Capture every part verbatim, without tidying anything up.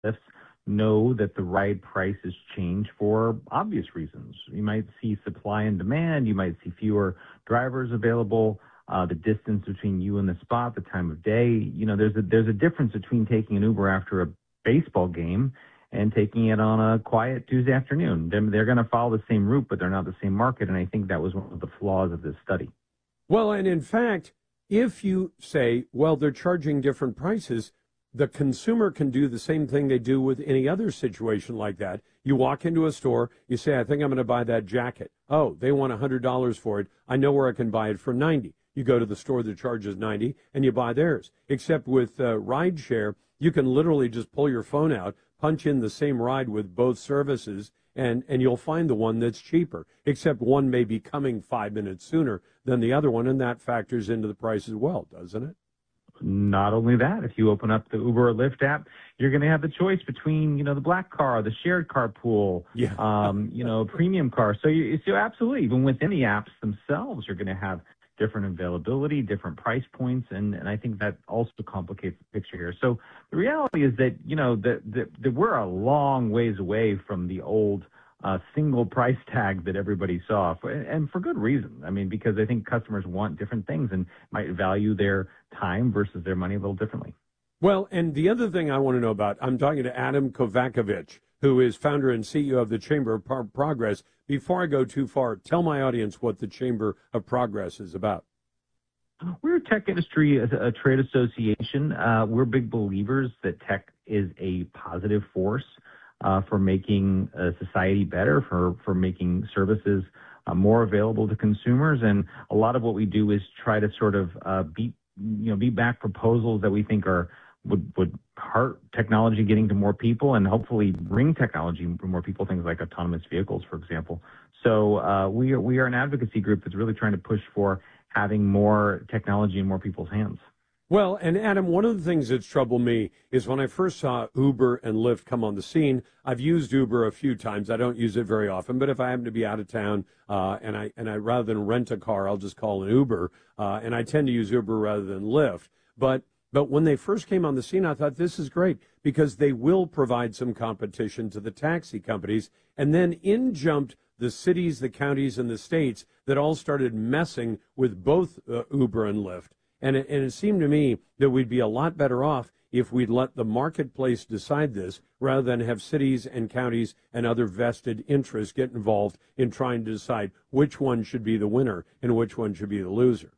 Lyfts know that the ride prices change for obvious reasons. You might see supply and demand. You might see fewer drivers available, uh, the distance between you and the spot, the time of day. You know, there's a, there's a difference between taking an Uber after a baseball game and taking it on a quiet Tuesday afternoon. They're, they're going to follow the same route, but they're not the same market. And I think that was one of the flaws of this study. Well, and in fact, if you say, well, they're charging different prices, the consumer can do the same thing they do with any other situation like that. You walk into a store, you say, I think I'm going to buy that jacket. Oh, they want one hundred dollars for it. I know where I can buy it for ninety dollars. You go to the store that charges ninety dollars and you buy theirs. Except with uh, rideshare, you can literally just pull your phone out, punch in the same ride with both services, and, and you'll find the one that's cheaper, except one may be coming five minutes sooner than the other one, and that factors into the price as well, doesn't it? Not only that, if you open up the Uber or Lyft app, you're going to have the choice between, you know, the black car, the shared carpool, yeah. um, you know, premium car. So, you, so absolutely, even within the apps themselves, you're going to have different availability, different price points, and, and I think that also complicates the picture here. So the reality is that, you know, that, that, that we're a long ways away from the old uh, single price tag that everybody saw, for, and for good reason. I mean, because I think customers want different things and might value their time versus their money a little differently. Well, and the other thing I want to know about, I'm talking to Adam Kovacevic, who is founder and C E O of the Chamber of Pro- Progress. Before I go too far, tell my audience what the Chamber of Progress is about. We're a tech industry, a, a trade association. Uh, we're big believers that tech is a positive force uh, for making uh, society better, for, for making services uh, more available to consumers. And a lot of what we do is try to sort of uh, beat, you know, beat back proposals that we think are would would hurt technology getting to more people and hopefully bring technology to more people, things like autonomous vehicles, for example. So uh, we, are, we are an advocacy group that's really trying to push for having more technology in more people's hands. Well, and Adam, one of the things that's troubled me is when I first saw Uber and Lyft come on the scene. I've used Uber a few times. I don't use it very often, but if I happen to be out of town uh, and I and I rather than rent a car, I'll just call an Uber. Uh, and I tend to use Uber rather than Lyft. But But when they first came on the scene, I thought this is great because they will provide some competition to the taxi companies. And then in jumped the cities, the counties, and the states that all started messing with both uh, Uber and Lyft. And it, and it seemed to me that we'd be a lot better off if we'd let the marketplace decide this rather than have cities and counties and other vested interests get involved in trying to decide which one should be the winner and which one should be the loser.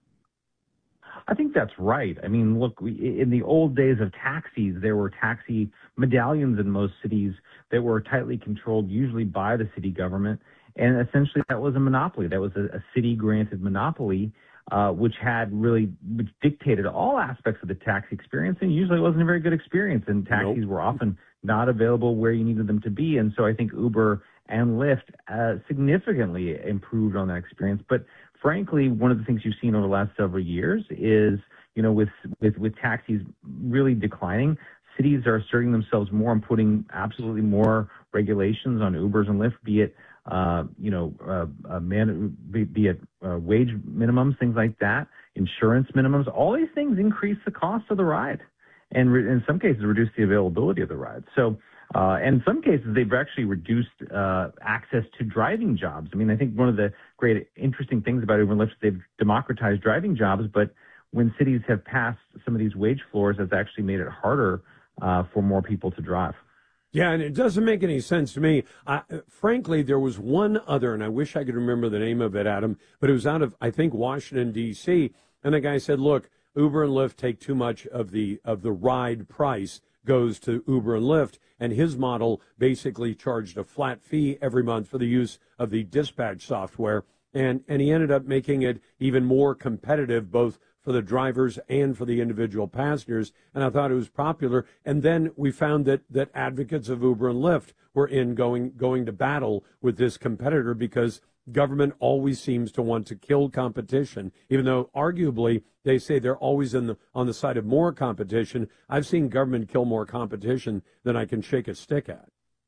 I think that's right. I mean, look, we, in the old days of taxis, there were taxi medallions in most cities that were tightly controlled, usually by the city government. And essentially that was a monopoly. That was a, a city-granted monopoly, uh, which had really which dictated all aspects of the taxi experience. And usually it wasn't a very good experience. And taxis Nope. were often not available where you needed them to be. And so I think Uber and Lyft uh, significantly improved on that experience. But frankly, one of the things you've seen over the last several years is, you know, with, with, with taxis really declining, cities are asserting themselves more and putting absolutely more regulations on Ubers and Lyft, be it, uh, you know, uh, uh, man, be, be it uh, wage minimums, things like that, insurance minimums. All these things increase the cost of the ride and re- in some cases reduce the availability of the ride. So, Uh, and in some cases, they've actually reduced uh, access to driving jobs. I mean, I think one of the great interesting things about Uber and Lyft is they've democratized driving jobs, but when cities have passed some of these wage floors, that's actually made it harder uh, for more people to drive. Yeah, and it doesn't make any sense to me. Uh, frankly, there was one other, and I wish I could remember the name of it, Adam, but it was out of, I think, Washington, D C, and the guy said, look, Uber and Lyft take too much of the of the ride price goes to Uber and Lyft, and his model basically charged a flat fee every month for the use of the dispatch software, and, and he ended up making it even more competitive both for the drivers and for the individual passengers, and I thought it was popular. And then we found that, that advocates of Uber and Lyft were in going going to battle with this competitor because government always seems to want to kill competition, even though arguably they say they're always in the, on the side of more competition. I've seen government kill more competition than I can shake a stick at.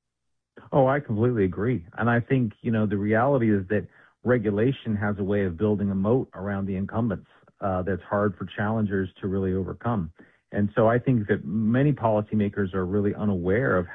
Oh, I completely agree. And I think, you know, the reality is that regulation has a way of building a moat around the incumbents uh, that's hard for challengers to really overcome. And so I think that many policymakers are really unaware of